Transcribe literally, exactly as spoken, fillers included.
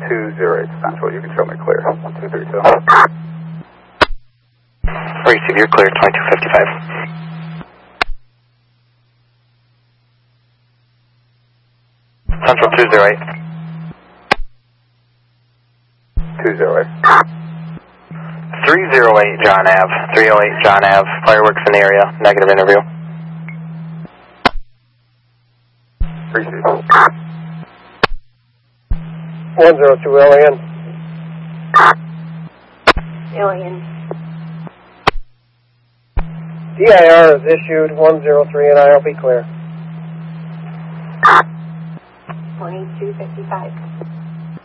two zero eight Central. You can show me clear. one two three two. Receive, you're clear, twenty-two fifty-five. Central two zero eight. two zero eight. three zero eight John Ave. three oh eight John Ave. Fireworks in the area. Negative interview. Receive. one zero two Alien. Alien. D I R is issued, one zero three, and I'll be clear. twenty-two fifty-five.